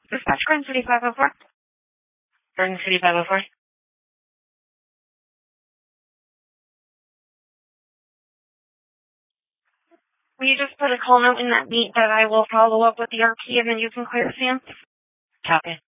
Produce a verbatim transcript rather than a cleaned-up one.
Dispatch, Garden City five oh four. Garden City five oh four. Will you just put a call note in that beat that I will follow up with the R P and then you can clear Sam? Copy.